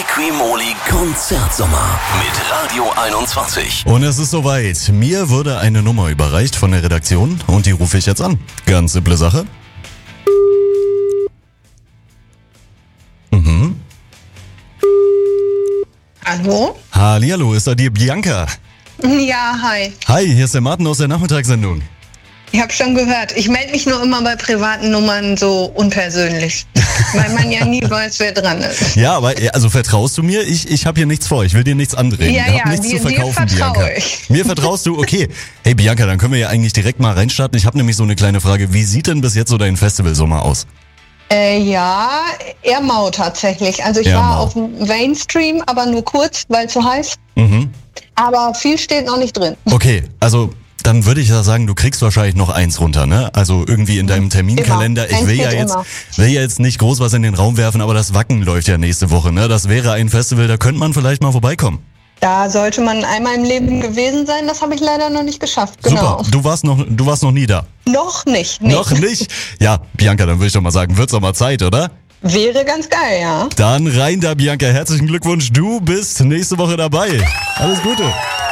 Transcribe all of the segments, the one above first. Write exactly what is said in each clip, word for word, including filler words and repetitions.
Liquimoli Konzertsommer mit Radio einundzwanzig. Und es ist soweit. Mir wurde eine Nummer überreicht von der Redaktion und die rufe ich jetzt an. Ganz simple Sache. Mhm. Hallo? Hallihallo, ist da die Bianca? Ja, hi. Hi, hier ist der Martin aus der Nachmittagssendung. Ich habe schon gehört. Ich melde mich nur immer bei privaten Nummern so unpersönlich, weil man ja nie weiß, wer dran ist. Ja, aber also vertraust du mir? Ich, ich habe hier nichts vor. Ich will dir nichts andrehen. Ja, ich hab ja, nichts dir, zu verkaufen, dir vertraue Bianca. ich. Mir vertraust du? Okay. Hey Bianca, dann können wir ja eigentlich direkt mal reinstarten. Ich habe nämlich so eine kleine Frage. Wie sieht denn bis jetzt so dein Festivalsommer aus? Äh, ja, eher mau tatsächlich. Also ich Eher war mau. auf dem Mainstream, aber nur kurz, weil es so heiß. Mhm. Aber viel steht noch nicht drin. Okay, also dann würde ich ja sagen, du kriegst wahrscheinlich noch eins runter, ne? Also irgendwie in deinem Terminkalender. Immer. Ich will Eins ja geht jetzt, immer. will ja jetzt nicht groß was in den Raum werfen, aber das Wacken läuft ja nächste Woche, ne? Das wäre ein Festival, da könnte man vielleicht mal vorbeikommen. Da sollte man einmal im Leben gewesen sein. Das habe ich leider noch nicht geschafft. Genau. Super, du warst noch, du warst noch nie da. Noch nicht. nicht. Noch nicht? Ja, Bianca, dann würde ich doch mal sagen, wird's doch mal Zeit, oder? Wäre ganz geil, ja. Dann rein da, Bianca. Herzlichen Glückwunsch, du bist nächste Woche dabei. Alles Gute.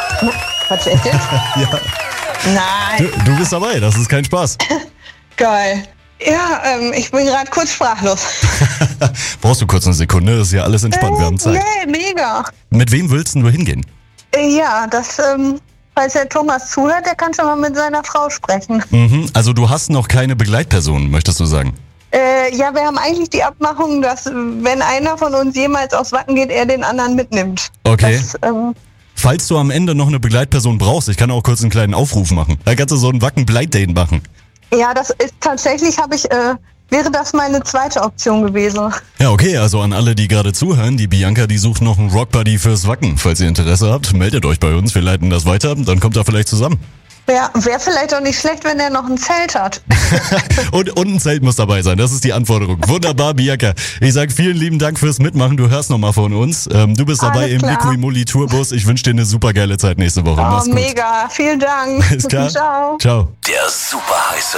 Was echt jetzt? Ja, Nein. du, du bist dabei, das ist kein Spaß. Geil. Ja, ähm, ich bin gerade kurz sprachlos. Brauchst du kurz eine Sekunde, das ist ja alles entspannt, wir haben Zeit. Nee, mega. Mit wem willst denn du hingehen? Äh, Ja, das, ähm, falls der Thomas zuhört, der kann schon mal mit seiner Frau sprechen. Mhm, also du hast noch keine Begleitperson, möchtest du sagen? Äh, ja, wir haben eigentlich die Abmachung, dass wenn einer von uns jemals aufs Wacken geht, er den anderen mitnimmt. Okay. Das, ähm, Falls du am Ende noch eine Begleitperson brauchst, ich kann auch kurz einen kleinen Aufruf machen. Da kannst du so einen Wacken-Blind-Date machen. ja, das ist tatsächlich, habe ich, äh, wäre das meine zweite Option gewesen. Ja, okay, also an alle, die gerade zuhören, die Bianca, die sucht noch einen Rockbuddy fürs Wacken. Falls ihr Interesse habt, meldet euch bei uns, wir leiten das weiter, dann kommt er vielleicht zusammen. Ja, wäre vielleicht auch nicht schlecht, wenn er noch ein Zelt hat. und, und ein Zelt muss dabei sein, das ist die Anforderung. Wunderbar, Bianca. Ich sag vielen lieben Dank fürs Mitmachen, du hörst nochmal von uns. Ähm, du bist dabei Alles im klar. Liquimoli Tourbus. Ich wünsche dir eine super geile Zeit nächste Woche. Mach's Oh, gut. mega. Vielen Dank. Alles klar. Ciao. Ciao. Der super heiße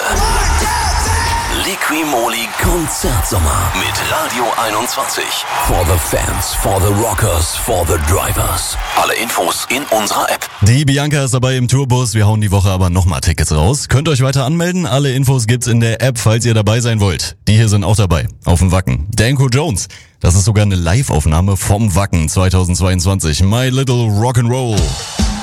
Liquimoli Konzertsommer mit Radio einundzwanzig. For the fans, for the rockers, for the drivers. Alle Infos in unserer App. Die Bianca ist dabei im Tourbus. Wir hauen die Woche aber nochmal Tickets raus. Könnt euch weiter anmelden. Alle Infos gibt's in der App, falls ihr dabei sein wollt. Die hier sind auch dabei. Auf dem Wacken. Danko Jones. Das ist sogar eine Live-Aufnahme vom Wacken zweitausendzweiundzwanzig. My Little Rock'n'Roll.